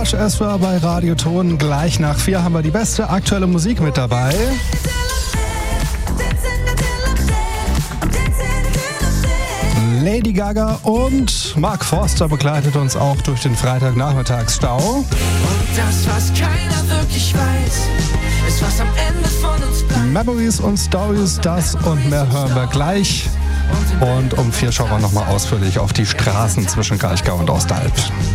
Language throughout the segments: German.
Rush Ezra bei Radioton. Gleich nach 4 haben wir die beste aktuelle Musik mit dabei. Lady Gaga und Mark Forster begleitet uns auch durch den Freitagnachmittagsstau. Und das, was keiner wirklich weiß, ist, was am Ende von uns bleibt. Memories und Stories, das und mehr hören wir gleich. Und um 4 schauen wir nochmal ausführlich auf die Straßen zwischen Kraichgau und Ostalb.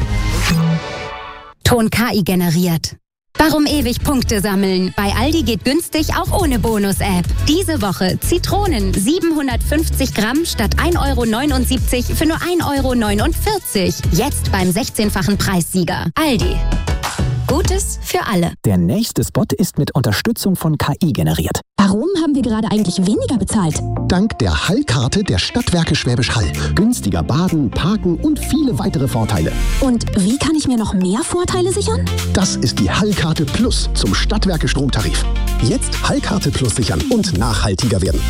Ton KI generiert. Warum ewig Punkte sammeln? Bei Aldi geht günstig auch ohne Bonus-App. Diese Woche Zitronen 750 Gramm statt 1,79 € für nur 1,49 €. Jetzt beim 16-fachen Preissieger. Aldi. Gutes für alle. Der nächste Spot ist mit Unterstützung von KI generiert. Warum haben wir gerade eigentlich weniger bezahlt? Dank der Hall-Karte der Stadtwerke Schwäbisch Hall. Günstiger Baden, Parken und viele weitere Vorteile. Und wie kann ich mir noch mehr Vorteile sichern? Das ist die Hall-Karte Plus zum Stadtwerke Stromtarif. Jetzt Hall-Karte Plus sichern und nachhaltiger werden.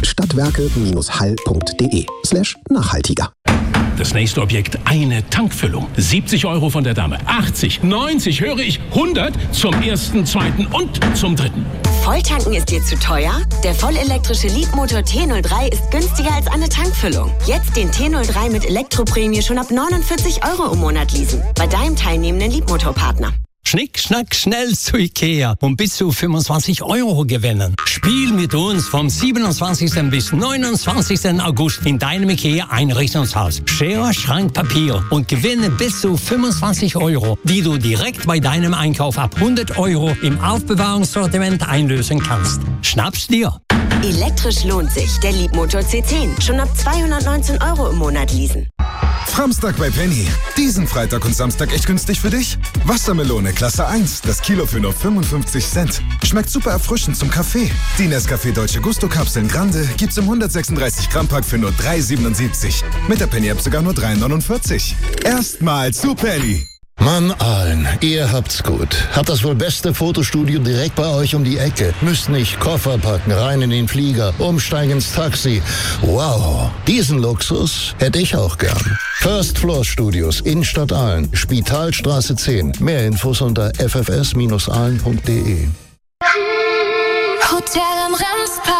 Stadtwerke-hall.de/nachhaltiger. Das nächste Objekt, eine Tankfüllung. 70 € von der Dame. 80, 90, höre ich 100 zum ersten, zweiten und zum dritten. Volltanken ist dir zu teuer? Der vollelektrische Leadmotor T03 ist günstiger als eine Tankfüllung. Jetzt den T03 mit Elektroprämie schon ab 49 € im Monat leasen. Bei deinem teilnehmenden Leadmotorpartner. Schnick, schnack, schnell zu Ikea und bis zu 25 € gewinnen. Spiel mit uns vom 27. bis 29. August in deinem Ikea-Einrichtungshaus. Schere, Schrank, Papier und gewinne bis zu 25 €, die du direkt bei deinem Einkauf ab 100 € im Aufbewahrungssortiment einlösen kannst. Schnapp's dir! Elektrisch lohnt sich. Der Leadmotor C10. Schon ab 219 € im Monat leasen. Samstag bei Penny. Diesen Freitag und Samstag echt günstig für dich? Wassermelone Klasse 1, das Kilo für nur 55 Cent. Schmeckt super erfrischend zum Kaffee. Die Nescafé Dolce Gusto Kapseln Grande gibt's im 136 Gramm Pack für nur 3,77. Mit der Penny App sogar nur 3,49. Erstmal zu Penny. Mann, Aalen, ihr habt's gut. Habt das wohl beste Fotostudio direkt bei euch um die Ecke. Müsst nicht Koffer packen, rein in den Flieger, umsteigen ins Taxi. Wow, diesen Luxus hätte ich auch gern. First Floor Studios, Innenstadt Aalen, Spitalstraße 10. Mehr Infos unter ffs-aalen.de. Hotel am Remspark.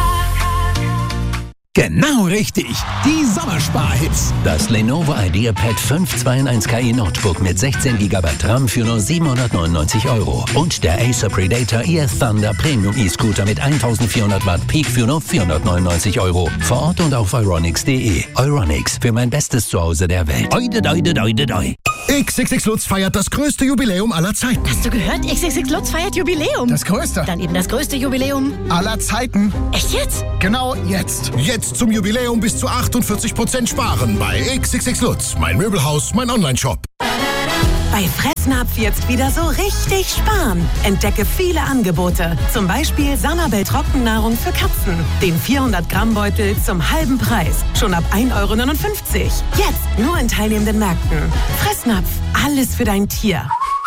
Genau richtig, die Sommerspar-Hits. Das Lenovo IdeaPad 5 2-in-1 KI Notebook mit 16 GB RAM für nur 799 € und der Acer Predator Air Thunder Premium E-Scooter mit 1400 Watt Peak für nur 499 €. Vor Ort und auf euronics.de. Euronics, für mein bestes Zuhause der Welt. Oide, doide, doide, doi. XXX Lutz feiert das größte Jubiläum aller Zeiten. Hast du gehört? XXX Lutz feiert Jubiläum. Das größte. Dann eben das größte Jubiläum Aller Zeiten. Echt jetzt? Genau jetzt. Jetzt zum Jubiläum bis zu 48% sparen bei XXX Lutz. Mein Möbelhaus, mein Onlineshop. Bei Fressnapf jetzt wieder so richtig sparen. Entdecke viele Angebote. Zum Beispiel Sanabel Trockennahrung für Katzen. Den 400-Gramm-Beutel zum halben Preis. Schon ab 1,59 €. Jetzt nur in teilnehmenden Märkten. Fressnapf, alles für dein Tier.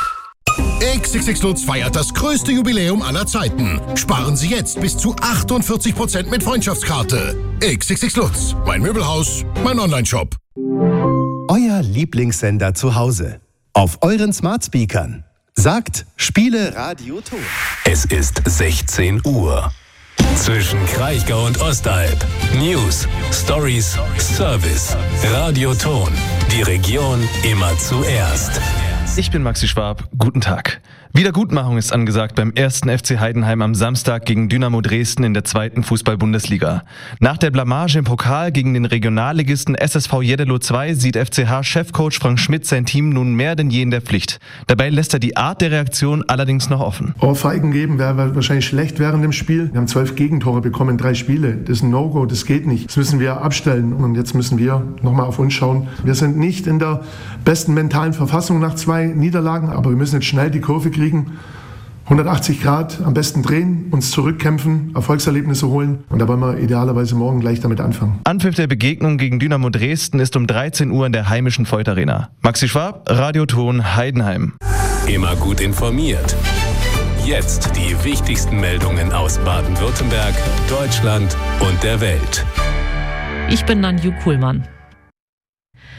XXX Lutz feiert das größte Jubiläum aller Zeiten. Sparen Sie jetzt bis zu 48% mit Freundschaftskarte. XXX Lutz, mein Möbelhaus, mein Onlineshop. Euer Lieblingssender zu Hause. Auf euren Smartspeakern. Sagt, spiele Radioton. Es ist 16 Uhr. Zwischen Kraichgau und Ostalb. News, Stories, Service. Radioton. Die Region immer zuerst. Ich bin Maxi Schwab. Guten Tag. Wiedergutmachung ist angesagt beim 1. FC Heidenheim am Samstag gegen Dynamo Dresden in der 2. Fußball-Bundesliga. Nach der Blamage im Pokal gegen den Regionalligisten SSV Jeddelo 2 sieht FCH-Chefcoach Frank Schmidt sein Team nun mehr denn je in der Pflicht. Dabei lässt er die Art der Reaktion allerdings noch offen. Ohrfeigen geben wäre wahrscheinlich schlecht während dem Spiel. Wir haben 12 Gegentore bekommen in 3 Spiele. Das ist ein No-Go, das geht nicht. Das müssen wir abstellen und jetzt müssen wir nochmal auf uns schauen. Wir sind nicht in der besten mentalen Verfassung nach 2 Niederlagen, aber wir müssen jetzt schnell die Kurve kriegen. 180 Grad am besten drehen, uns zurückkämpfen, Erfolgserlebnisse holen und da wollen wir idealerweise morgen gleich damit anfangen. Anpfiff der Begegnung gegen Dynamo Dresden ist um 13 Uhr in der heimischen Voith Arena. Maxi Schwab, Radioton Heidenheim. Immer gut informiert. Jetzt die wichtigsten Meldungen aus Baden-Württemberg, Deutschland und der Welt. Ich bin Nanju Kuhlmann.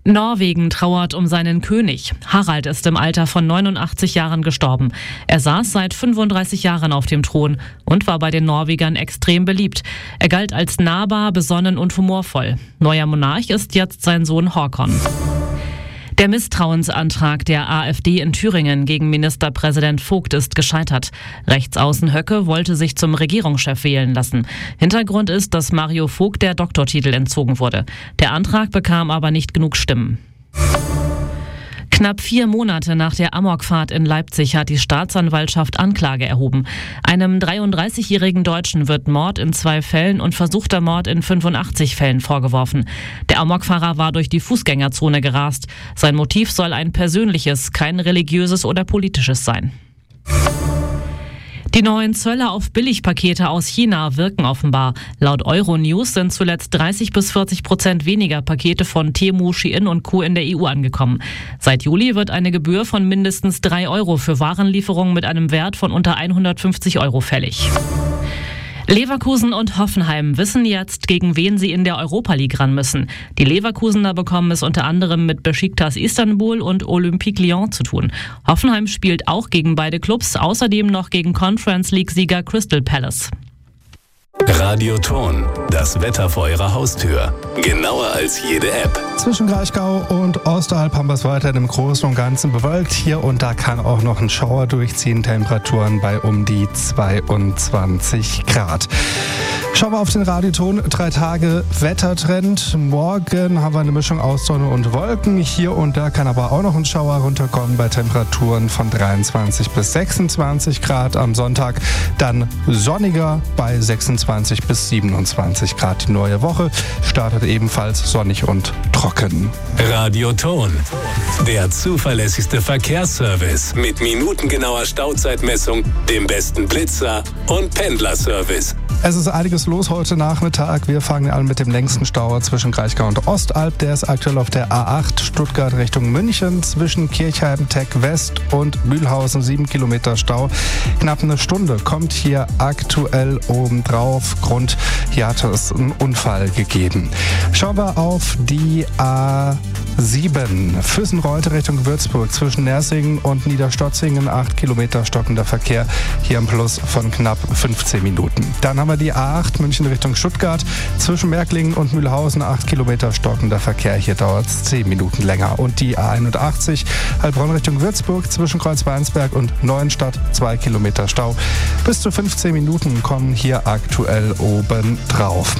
Norwegen trauert um seinen König. Harald ist im Alter von 89 Jahren gestorben. Er saß seit 35 Jahren auf dem Thron und war bei den Norwegern extrem beliebt. Er galt als nahbar, besonnen und humorvoll. Neuer Monarch ist jetzt sein Sohn Håkon. Der Misstrauensantrag der AfD in Thüringen gegen Ministerpräsident Vogt ist gescheitert. Rechtsaußen Höcke wollte sich zum Regierungschef wählen lassen. Hintergrund ist, dass Mario Vogt der Doktortitel entzogen wurde. Der Antrag bekam aber nicht genug Stimmen. Knapp 4 Monate nach der Amokfahrt in Leipzig hat die Staatsanwaltschaft Anklage erhoben. Einem 33-jährigen Deutschen wird Mord in 2 Fällen und versuchter Mord in 85 Fällen vorgeworfen. Der Amokfahrer war durch die Fußgängerzone gerast. Sein Motiv soll ein persönliches, kein religiöses oder politisches sein. Die neuen Zölle auf Billigpakete aus China wirken offenbar. Laut Euronews sind zuletzt 30-40% weniger Pakete von Temu, Shein und Co. in der EU angekommen. Seit Juli wird eine Gebühr von mindestens 3 Euro für Warenlieferungen mit einem Wert von unter 150 Euro fällig. Leverkusen und Hoffenheim wissen jetzt, gegen wen sie in der Europa League ran müssen. Die Leverkusener bekommen es unter anderem mit Besiktas Istanbul und Olympique Lyon zu tun. Hoffenheim spielt auch gegen beide Clubs, außerdem noch gegen Conference League-Sieger Crystal Palace. Radioton, das Wetter vor Ihrer Haustür. Genauer als jede App. Zwischen Kraichgau und Osteralp haben wir es weiterhin im Großen und Ganzen bewölkt. Hier und da kann auch noch ein Schauer durchziehen. Temperaturen bei um die 22 Grad. Schauen wir auf den Radioton. 3 Tage Wettertrend. Morgen haben wir eine Mischung aus Sonne und Wolken. Hier und da kann aber auch noch ein Schauer runterkommen bei Temperaturen von 23 bis 26 Grad. Am Sonntag dann sonniger bei 26 bis 27 Grad. Die neue Woche startet ebenfalls sonnig und trocken. Radioton, der zuverlässigste Verkehrsservice mit minutengenauer Stauzeitmessung, dem besten Blitzer und Pendlerservice. Es ist einiges los heute Nachmittag. Wir fangen an mit dem längsten Stau zwischen Kraichgau und Ostalb. Der ist aktuell auf der A8 Stuttgart Richtung München zwischen Kirchheim, Tech West und Mühlhausen. 7 Kilometer Stau. Knapp eine Stunde kommt hier aktuell obendrauf. Grund, hier hatte es einen Unfall gegeben. Schauen wir auf die A7 Füssen-Reute Richtung Würzburg zwischen Nersingen und Niederstotzingen. 8 Kilometer stockender Verkehr. Hier im Plus von knapp 15 Minuten. Dann haben wir die A8 München Richtung Stuttgart zwischen Merklingen und Mühlhausen. 8 Kilometer stockender Verkehr. Hier dauert es 10 Minuten länger. Und die A81 Heilbronn Richtung Würzburg zwischen Kreuzweinsberg und Neuenstadt. 2 Kilometer Stau. Bis zu 15 Minuten kommen hier aktuell oben drauf.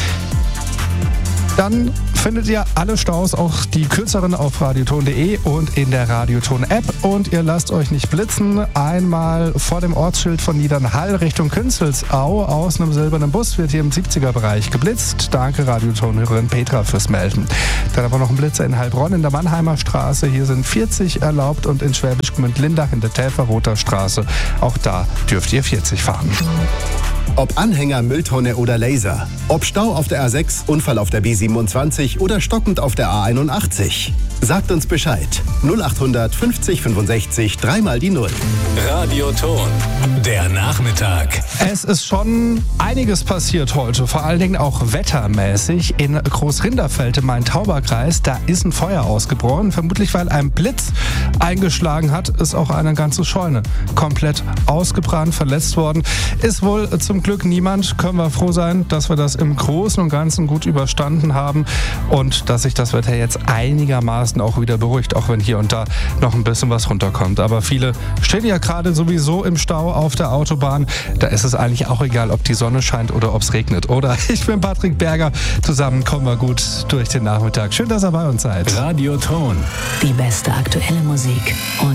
Dann findet ihr alle Staus, auch die kürzeren, auf radioton.de und in der Radioton-App. Und ihr lasst euch nicht blitzen. Einmal vor dem Ortsschild von Niedernhall Richtung Künzelsau aus einem silbernen Bus wird hier im 70er-Bereich geblitzt. Danke Radioton-Hörerin Petra fürs Melden. Dann aber noch ein Blitzer in Heilbronn in der Mannheimer Straße. Hier sind 40 erlaubt und in Schwäbisch Gmünd-Lindach in der Täferroter Straße. Auch da dürft ihr 40 fahren. Ob Anhänger, Mülltonne oder Laser. Ob Stau auf der A6, Unfall auf der B27 oder stockend auf der A81. Sagt uns Bescheid. 0800 50 65 3 die 0. Radioton, der Nachmittag. Es ist schon einiges passiert heute, vor allen Dingen auch wettermäßig. In Großrinderfeld im Main-Tauber-Kreis, da ist ein Feuer ausgebrochen. Vermutlich, weil ein Blitz eingeschlagen hat, ist auch eine ganze Scheune komplett ausgebrannt, verletzt worden. Ist wohl zum Glück niemand. Können wir froh sein, dass wir das im Großen und Ganzen gut überstanden haben und dass sich das Wetter jetzt einigermaßen auch wieder beruhigt, auch wenn hier und da noch ein bisschen was runterkommt. Aber viele stehen ja gerade sowieso im Stau auf der Autobahn. Da ist es eigentlich auch egal, ob die Sonne scheint oder ob es regnet. Oder ich bin Patrick Berger. Zusammen kommen wir gut durch den Nachmittag. Schön, dass ihr bei uns seid. Radioton. Die beste aktuelle Musik und